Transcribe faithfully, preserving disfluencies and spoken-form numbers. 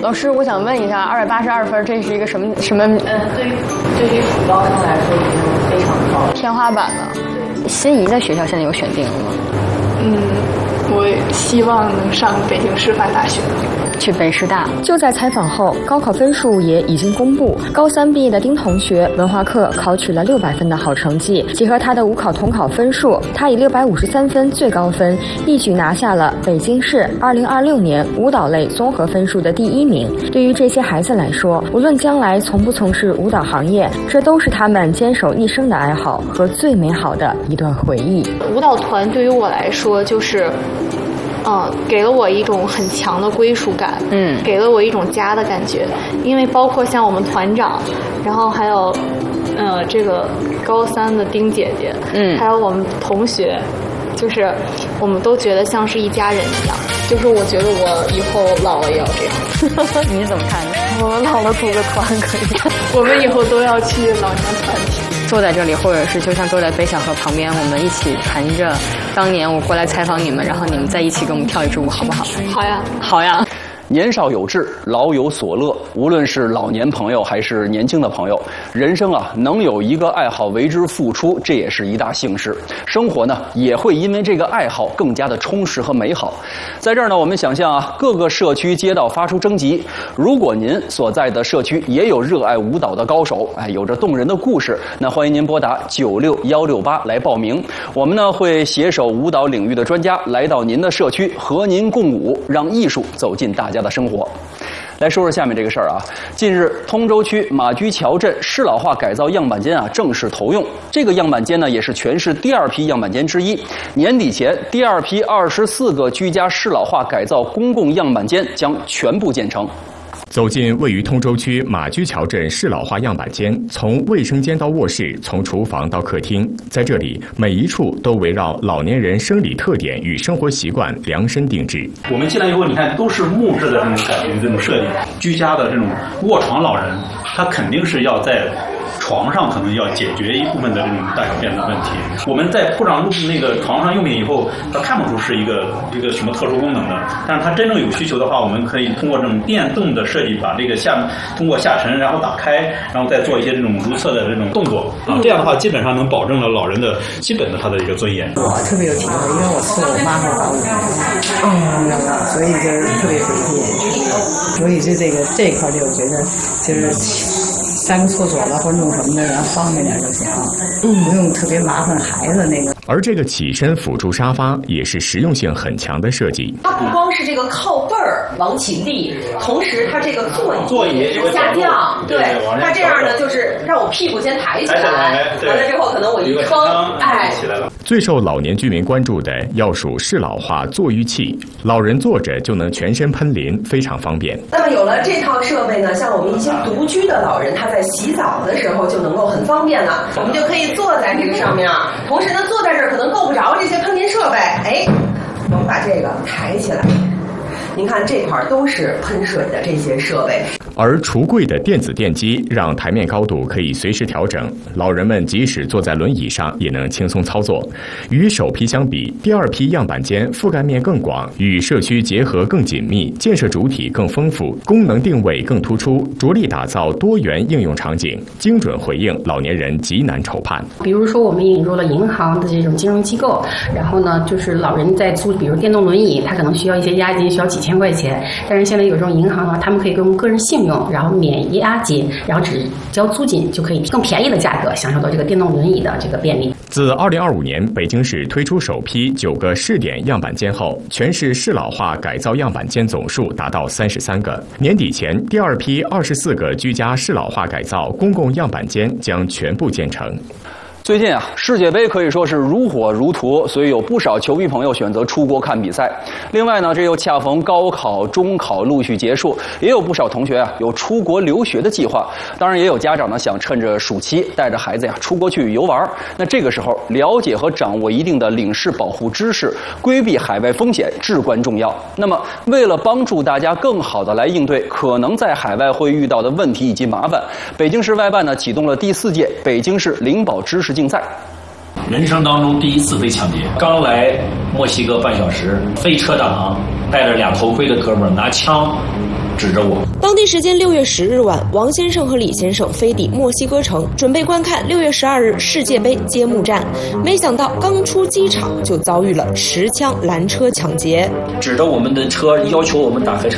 老师，我想问一下，二百八十二分，这是一个什么什么？ 嗯，对于对于普高中来说，已经非常高， 天花板了。心仪的学校现在有选定了吗？ 嗯，我希望能上北京师范大学。 去北师大。 就在采访后，高考分数也已经公布。高三毕业的丁同学，文化课考取了六百分的好成绩，结合他的五考统考分数，他以六百五十三分最高分，一举拿下了北京市二零二六年舞蹈类综合分数的第一名。对于这些孩子来说，无论将来从不从事舞蹈行业，这都是他们坚守一生的爱好和最美好的一段回忆。 舞蹈团对于我来说，就是嗯，给了我一种很强的归属感， 嗯， 给了我一种家的感觉。因为包括像我们团长，然后还有，呃，这个高三的丁姐姐， 嗯， 还有我们同学，就是我们都觉得像是一家人一样。就是我觉得我以后老了也要这样。 你怎么看？ 我们老了组个团可以。我们以后都要去老年团体。 坐在这里，或者是就像坐在北小河旁边，我们一起谈着当年我过来采访你们，然后你们再一起给我们跳一支舞，好不好？ 好呀， 好呀。 年少有志，老有所乐。无论是老年朋友还是年轻的朋友，人生啊，能有一个爱好为之付出，这也是一大幸事。生活呢，也会因为这个爱好更加的充实和美好。在这儿呢，我们想象啊，各个社区街道发出征集，如果您所在的社区也有热爱舞蹈的高手，哎，有着动人的故事，那欢迎您拨打九六幺六八来报名。我们呢会携手舞蹈领域的专家来到您的社区，和您共舞，让艺术走进大家的生活。来说说下面这个事儿啊。近日，通州区马驹桥镇适老化改造样板间啊正式投用。这个样板间呢，也是全市第二批样板间之一。年底前，第二批二十四个居家适老化改造公共样板间将全部建成。 走进位于通州区马驹桥镇适老化样板间，从卫生间到卧室，从厨房到客厅，在这里每一处都围绕老年人生理特点与生活习惯量身定制。 我们进来以后，你看都是木质的这种感觉，这种设计，居家的这种卧床老人，他肯定是要在床上可能要解决一部分的这种大小便的问题。我们在铺上那个床上用品以后，它看不出是一个一个什么特殊功能的，但是它真正有需求的话，我们可以通过这种电动的设计，把这个下通过下沉，然后打开，然后再做一些这种如厕的这种动作啊，这样的话基本上能保证了老人的基本的他的一个尊严。 我特别有体会，因为我伺候我妈妈打五年，嗯，所以就是特别有体验。所以就这个这一块，就我觉得就是上个厕所了或者弄什么的，然后方便点就行，嗯，不用特别麻烦孩子那个。 而这个起身辅助沙发也是实用性很强的设计。 它不光是这个靠背儿往起立，同时它这个座椅座椅下降，对，它这样呢就是让我屁股先抬起来，完了之后可能我一撑，哎，起来了。 最受老年居民关注的要数适老化坐浴器，老人坐着就能全身喷淋，非常方便。 那么有了这套设备呢，像我们一些独居的老人，他在洗澡的时候就能够很方便了，我们就可以坐在这个上面，同时呢坐在这儿可能够不着这些喷淋设备，哎，我们把这个抬起来。您看这块都是喷水的这些设备， 而橱柜的电子电机让台面高度可以随时调整，老人们即使坐在轮椅上也能轻松操作。与首批相比，第二批样板间覆盖面更广，与社区结合更紧密，建设主体更丰富，功能定位更突出，着力打造多元应用场景，精准回应老年人急难愁盼。 比如说，我们引入了银行的这种金融机构，然后呢，就是老人在租，比如电动轮椅，他可能需要一些押金，需要几千块钱，但是现在有这种银行啊，他们可以用个人信用，然后免押金，然后只交租金就可以更便宜的价格享受到这个电动轮椅的这个便利。 自二零二五年北京市推出首批九个试点样板间后，全市适老化改造样板间总数达到三十三个。年底前，第二批二十四个居家适老化改造公共样板间将全部建成。 最近啊，世界杯可以说是如火如荼，所以有不少球迷朋友选择出国看比赛。另外呢，这又恰逢高考、中考陆续结束，也有不少同学啊有出国留学的计划。当然，也有家长呢想趁着暑期带着孩子呀出国去游玩。那这个时候，了解和掌握一定的领事保护知识，规避海外风险至关重要。那么，为了帮助大家更好的来应对可能在海外会遇到的问题以及麻烦，北京市外办呢启动了第四届北京市领保知识竞赛。 人生当中第一次被抢劫，刚来墨西哥半小时，飞车党带着俩头盔的哥们儿拿枪指着我。 当地时间六月十日晚，王先生和李先生飞抵墨西哥城，准备观看六月十二日世界杯揭幕战。没想到刚出机场就遭遇了持枪拦车抢劫， 指着我们的车要求我们打开车